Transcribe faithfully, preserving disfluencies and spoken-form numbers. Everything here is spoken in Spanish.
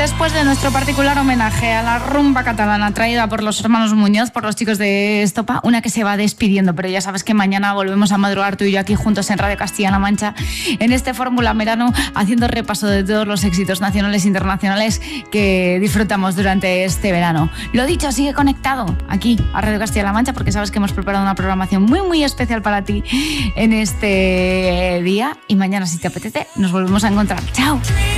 después de nuestro particular homenaje a la rumba catalana traída por los hermanos Muñoz, por los chicos de Estopa, una que se va despidiendo, pero ya sabes que mañana volvemos a madrugar tú y yo aquí juntos en Radio Castilla-La Mancha en este Fórmula Verano, haciendo repaso de todos los éxitos nacionales e internacionales que disfrutamos durante este verano. Lo dicho, sigue conectado aquí a Radio Castilla-La Mancha porque sabes que hemos preparado una programación muy muy especial para ti en este día y mañana, si te apetece, nos volvemos a encontrar. ¡Chao!